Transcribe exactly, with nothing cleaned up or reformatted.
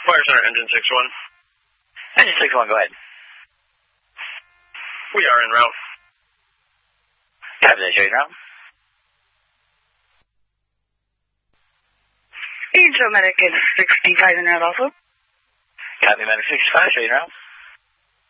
Fire Center, engine six one. Engine six one, go ahead. We are en route. Copy that, show you now. Angel Medic is sixty-five en route also. Copy Medic sixty-five, show you now.